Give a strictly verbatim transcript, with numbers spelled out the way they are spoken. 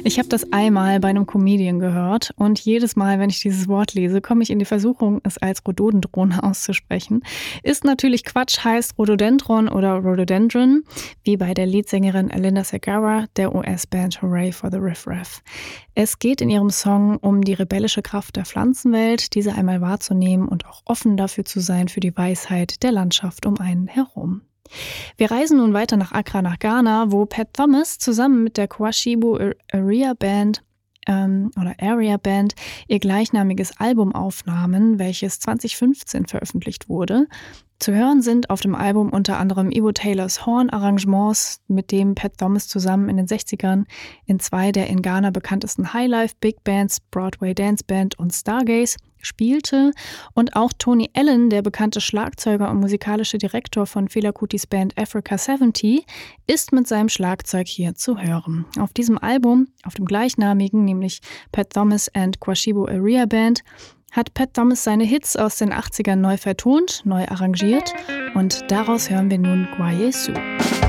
Ich habe das einmal bei einem Comedian gehört und jedes Mal, wenn ich dieses Wort lese, komme ich in die Versuchung, es als Rhododendron auszusprechen. Ist natürlich Quatsch, heißt Rhododendron oder Rhododendron, wie bei der Leadsängerin Linda Segarra der U S-Band Hooray for the Riff Raff. Es geht in ihrem Song um die rebellische Kraft der Pflanzenwelt, diese einmal wahrzunehmen und auch offen dafür zu sein für die Weisheit der Landschaft um einen herum. Wir reisen nun weiter nach Accra, nach Ghana, wo Pat Thomas zusammen mit der Kwashibu Area Band ähm, oder Area Band ihr gleichnamiges Album aufnahmen, welches zwanzig fünfzehn veröffentlicht wurde. Zu hören sind auf dem Album unter anderem Ivo Taylors Horn-Arrangements, mit dem Pat Thomas zusammen in den sechzigern in zwei der in Ghana bekanntesten Highlife Big Bands, Broadway Dance Band und Stargaze, spielte, und auch Tony Allen, der bekannte Schlagzeuger und musikalische Direktor von Fela Kutis Band Africa siebzig, ist mit seinem Schlagzeug hier zu hören. Auf diesem Album, auf dem gleichnamigen, nämlich Pat Thomas and Kwashibu Area Band, hat Pat Thomas seine Hits aus den achtzigern neu vertont, neu arrangiert, und daraus hören wir nun Gwaye Su.